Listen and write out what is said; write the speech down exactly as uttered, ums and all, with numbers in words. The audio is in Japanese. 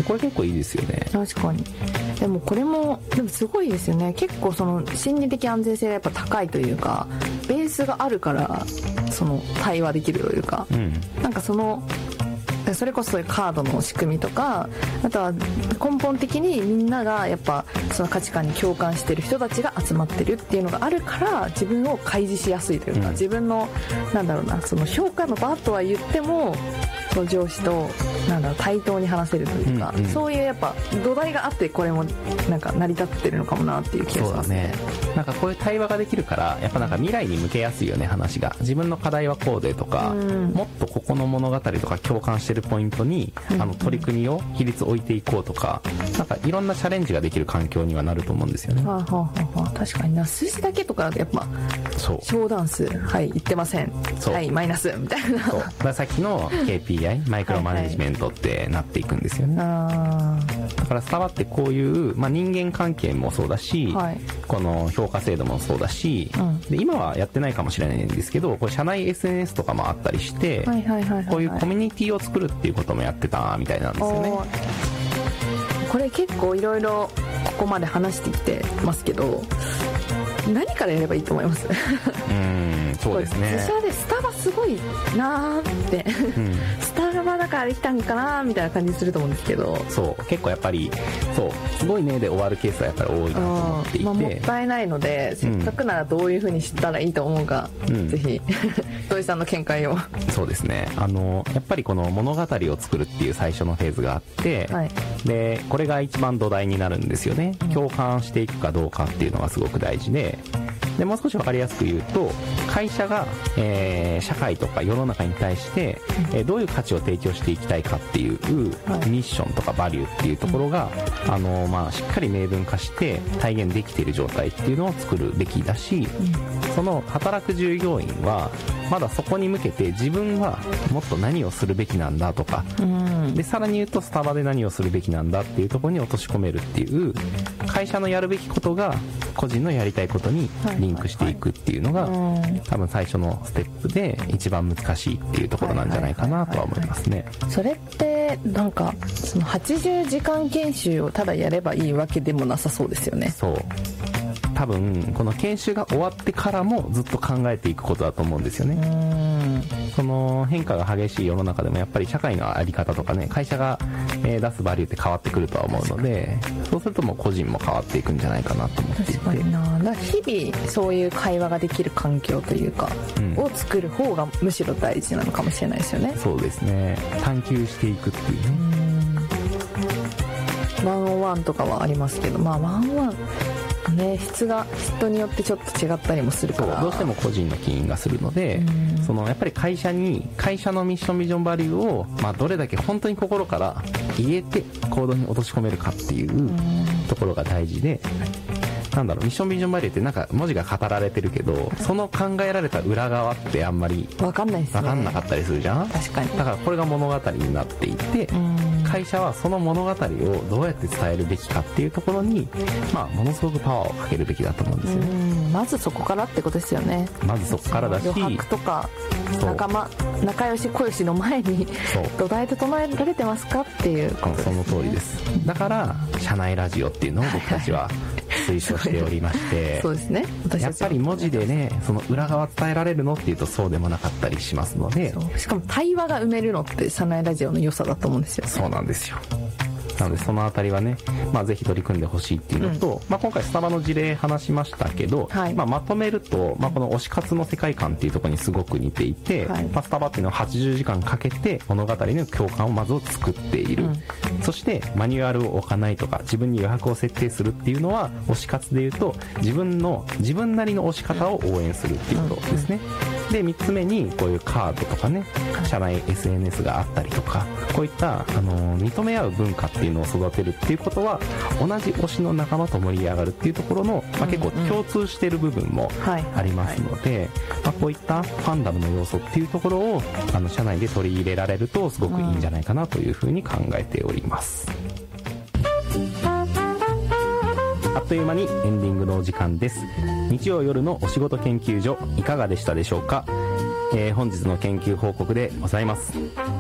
これ結構いいですよね。 確かに。でもこれもでもすごいですよね。結構その心理的安全性がやっぱ高いというか、ベースがあるからその対話できるというか、うん、なんかそのそれこそそういうカードの仕組みとか、あとは根本的にみんながやっぱその価値観に共感してる人たちが集まってるっていうのがあるから、自分を開示しやすいというか、うん、自分のなんだろうな、その評価の場とは言ってもその上司となんだろう対等に話せるというか、うんうん、そういうやっぱ土台があってこれもなんか成り立ってるのかもなっていう気がしますね。 そうだね。なんかこういう対話ができるからやっぱなんか未来に向けやすいよね、話が。自分の課題はこうでとか、うん、もっとここの物語とか共感してるポイントに、うん、あの取り組みを比率置いていこうとか、なんかいろんなチャレンジができる環境にはなると思うんですよね。 はあはあはあ、確かにな。数字だけとかやっぱそう小ダンスはい言ってません、はいマイナスみたいな。 そうだからさっきの ケーピーアイ マイクロマネジメントってなっていくんですよね。はいはい、だからスタバってこういう、まあ、人間関係もそうだし、はい、この評価制度もそうだし、うん、で今はやってないかもしれないんですけど、これ社内 エスエヌエス とかもあったりして、はいはいはいはい、こういうコミュニティを作るっていうこともやってたみたいなんですよね。 これ結構いろいろここまで話してきてますけど、何からやればいいと思います？うーん、そうですね。 自社でスタバすごいなーって、うん、スタバだからできたんかなーみたいな感じすると思うんですけど、 そう結構やっぱりそうすごいねで終わるケースはやっぱり多いなと思っていて、まあ、 もったいないので、せっかくならどういう風にしたらいいと思うか、うん、ぜひ土井さんの見解を。 そうですね。あのやっぱりこの物語を作るっていう最初のフェーズがあって、はい、でこれが一番土台になるんですよね。共感していくかどうかっていうのがすごく大事で、でもう少し分かりやすく言うと、会社が、えー、社会とか世の中に対して、えー、どういう価値を提供していきたいかっていう、はい、ミッションとかバリューっていうところが、うん、あのまあ、しっかり明文化して体現できている状態っていうのを作るべきだし、うん、その働く従業員はまだそこに向けて自分はもっと何をするべきなんだとか、うん、でさらに言うとスタバで何をするべきなんだっていうところに落とし込めるっていう、会社のやるべきことが個人のやりたいことにリンクしていくっていうのが、多分最初のステップで一番難しいっていうところなんじゃないかなとは思いますね。 それってなんかそのはちじゅうじかん研修をただやればいいわけでもなさそうですよね。 そう多分この研修が終わってからもずっと考えていくことだと思うんですよね。うんその変化が激しい世の中でもやっぱり社会の在り方とかね、会社が、えー、出すバリューって変わってくるとは思うので、そうするともう個人も変わっていくんじゃないかなと思っていて、 確かにな。だから日々そういう会話ができる環境というか、うん、を作る方がむしろ大事なのかもしれないですよね。 そうですね。探求していくっていうね。 ワンオンワンとかはありますけど、まあワンオンワンね、質が人によってちょっと違ったりもするから、 どうしても個人の起因がするので、そのやっぱり会社に会社のミッションビジョンバリューを、まあ、どれだけ本当に心から言えて行動に落とし込めるかっていうところが大事で、なんだろう、ミッションビジョンバリューってなんか文字が語られてるけど、その考えられた裏側ってあんまり分かんないですね。 分かんなかったりするじゃん。 確かに。 だからこれが物語になっていて、会社はその物語をどうやって伝えるべきかっていうところに、まあ、ものすごくパワーをかけるべきだと思うんですよね。 うんまずそこからってことですよね。 まずそこからだし、 余白とか仲間仲良し小良しの前に土台で唱えられてますかっていうことですね。 その通りです。だから社内ラジオっていうのを僕たちは推奨しておりましてそうですね。 やっぱり文字でね、その裏側伝えられるのっていうとそうでもなかったりしますので、 しかも対話が埋めるのって社内ラジオの良さだと思うんですよ。 そうなんですよ。なのでそのあたりはね、まあ、ぜひ取り組んでほしいっていうのと、うんまあ、今回スタバの事例話しましたけど、はいまあ、まとめると、まあ、この推し活の世界観っていうところにすごく似ていて、はいまあ、スタバっていうのははちじゅうじかんかけて物語の共感をまず作っている、うん、そしてマニュアルを置かないとか自分に余白を設定するっていうのは推し活でいうと自分の自分なりの推し方を応援するっていうことですね、うん、でみっつめにこういうカードとかね、社内 エスエヌエス があったりとか、こういったあの認め合う文化っていうのを育てるっていうことは同じ推しの仲間と盛り上がるっていうところの、まあ、結構共通している部分もありますので、まあ、こういったファンダムの要素っていうところをあの社内で取り入れられるとすごくいいんじゃないかなというふうに考えております。あっという間にエンディングのお時間です。日曜夜のお仕事研究所いかがでしたでしょうか。えー、本日の研究報告でございます。